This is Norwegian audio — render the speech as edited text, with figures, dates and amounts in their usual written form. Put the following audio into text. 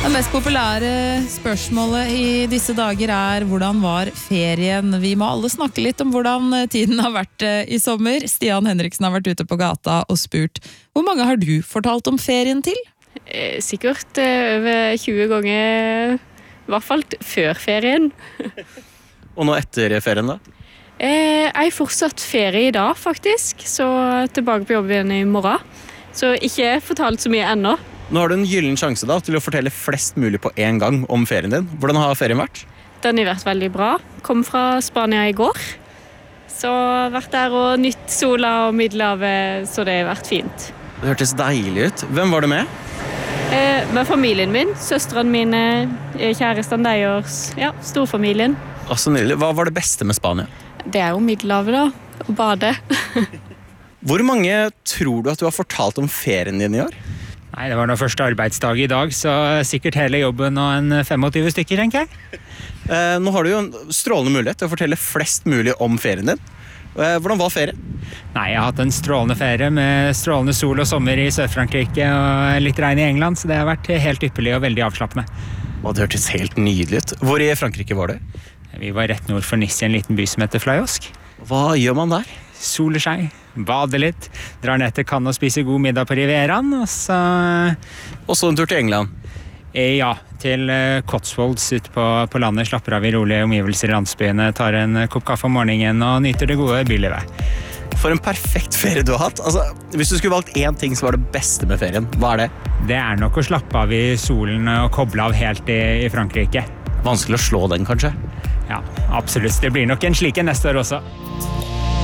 Det mest populære spørsmålet i disse dager hvordan var ferien? Vi må alle snakke litt om hvordan tiden har vært i sommer. Stian Henriksen har vært ute på gata og spurt. Hvor mange har du fortalt om ferien til? Sikkert over 20 ganger, i hvert fall før ferien. Og nå etter ferien da? Jeg fortsatt ferie i dag faktisk, så tilbake på jobb igjen i morgen. Så ikke fortalt så mye ennå. Nå har du en gyllen sjanse da, til å fortelle flest mulig på en gang om ferien din. Hvordan har ferien vært? Den har vært veldig bra. Kom fra Spania i går. Så vært der og nytt sola og Middelhavet, så det har vært fint. Det hørtes deilig ut. Hvem var du med? Med familien min, søstrene mine, kjæresten deres, ja, storfamilien. Så nydelig. Hva var det beste med Spania? Det jo Middelhavet da, å bade. Hvor mange tror du at du har fortalt om ferien din i år? Nei, det var nå første arbeidsdag i dag, så sikkert hele jobben og en 25 stykker, tenker jeg. Nå har du jo en strålende mulighet til å fortelle flest mulig om ferien din. Hvordan var ferien? Nei, jeg har hatt en strålende ferie med strålende sol og sommer i Sør-Frankrike og litt regn i England, så det har vært helt ypperlig og veldig avslappende. Det hørtes helt nydelig ut. Hvor i Frankrike var du? Vi var rett nord for Nice i en liten by som heter Flajosque. Hva gjør man der? Soler seg, bader litt, drar ned til Cannes og spiser god middag på Rivieraen, og så... Og så en tur til England? Ja, til Cotswolds ut på landet, slapper av i rolige omgivelser i landsbyene, tar en kopp kaffe om morgenen og nyter det gode bylivet. For en perfekt ferie du har hatt. Altså, hvis du skulle valgt en ting som var det beste med ferien, hva det? Det nok å slappe av i solen og koble av helt i Frankrike. Vanskelig å slå den, kanskje? Ja, absolutt. Det blir nok en slik neste år også.